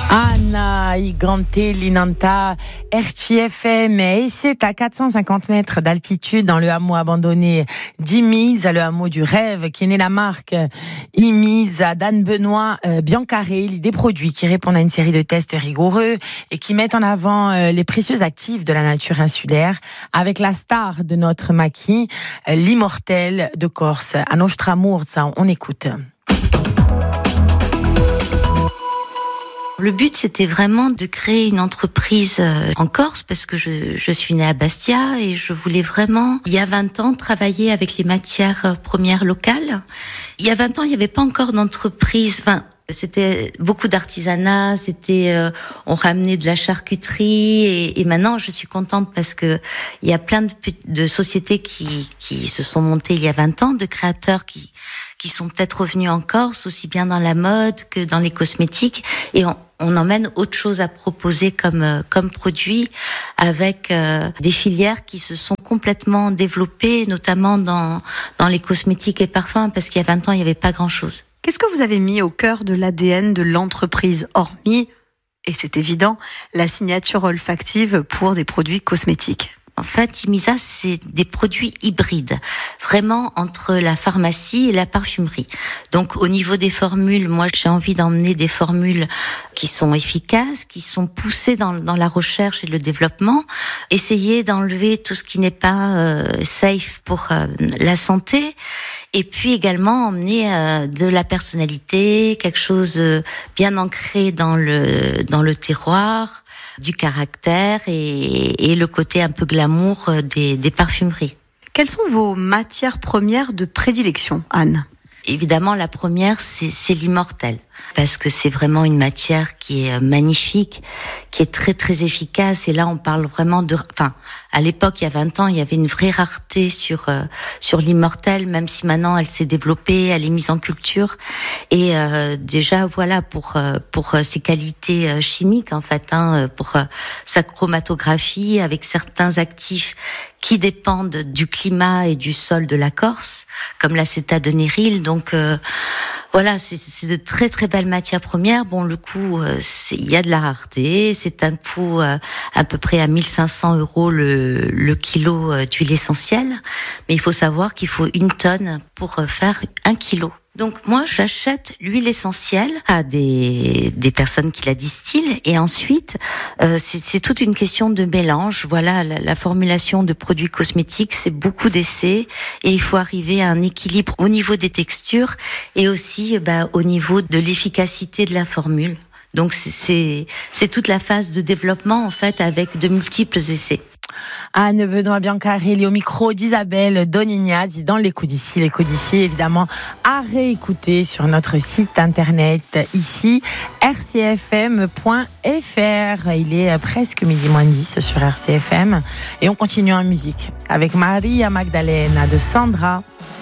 Anna Igante Linanta RCFM, et c'est à 450 mètres d'altitude dans le hameau abandonné d'Imiz, le hameau du rêve, qui est né la marque Imiz à Dan Benoît Biancarelli, des produits qui répondent à une série de tests rigoureux et qui mettent en avant les précieux actifs de la nature insulaire, avec la star de notre maquis, l'immortel de Corse, à Nostra Murza. On écoute. Le but, c'était vraiment de créer une entreprise en Corse, parce que je suis née à Bastia et je voulais vraiment, il y a 20 ans, travailler avec les matières premières locales. Il y a 20 ans, il n'y avait pas encore d'entreprise, c'était beaucoup d'artisanat, on ramenait de la charcuterie et maintenant je suis contente parce que il y a plein de sociétés qui se sont montées il y a 20 ans, de créateurs qui sont peut-être revenus en Corse, aussi bien dans la mode que dans les cosmétiques, et on emmène autre chose à proposer comme produit, avec des filières qui se sont complètement développées, notamment dans les cosmétiques et parfums, parce qu'il y a 20 ans, il n'y avait pas grand-chose. Qu'est-ce que vous avez mis au cœur de l'ADN de l'entreprise, hormis, et c'est évident, la signature olfactive pour des produits cosmétiques ? En fait, Imiza, c'est des produits hybrides, vraiment entre la pharmacie et la parfumerie. Donc, au niveau des formules, moi, j'ai envie d'emmener des formules qui sont efficaces, qui sont poussées dans la recherche et le développement, essayer d'enlever tout ce qui n'est pas safe pour la santé, et puis également emmener de la personnalité, quelque chose bien ancré dans le terroir, du caractère et le côté un peu glamour des parfumeries. Quelles sont vos matières premières de prédilection, Anne ? Évidemment, la première, c'est l'immortel, parce que c'est vraiment une matière qui est magnifique, qui est très très efficace. Et là, on parle vraiment à l'époque, il y a 20 ans, il y avait une vraie rareté sur l'immortel, même si maintenant elle s'est développée, elle est mise en culture. Et déjà, voilà, pour ses qualités chimiques, en fait, pour sa chromatographie, avec certains actifs qui dépendent du climat et du sol de la Corse, comme l'acétadénéryle. Donc voilà, c'est de très très belles matières premières. Bon, le coût, il y a de la rareté. C'est un coût à peu près à 1500 € le kilo d'huile essentielle. Mais il faut savoir qu'il faut 1 tonne pour faire 1 kilo. Donc moi, j'achète l'huile essentielle à des personnes qui la distillent, et ensuite c'est toute une question de mélange. Voilà, la formulation de produits cosmétiques, c'est beaucoup d'essais, et il faut arriver à un équilibre au niveau des textures et aussi au niveau de l'efficacité de la formule. Donc c'est toute la phase de développement, en fait, avec de multiples essais. Anne Benoît Biancarelli au micro d'Isabelle Donignaz dans l'écho d'ici. L'écho d'ici, évidemment, à réécouter sur notre site internet ici, rcfm.fr. Il est presque 12:10 sur RCFM. Et on continue en musique avec Maria Magdalena de Sandra.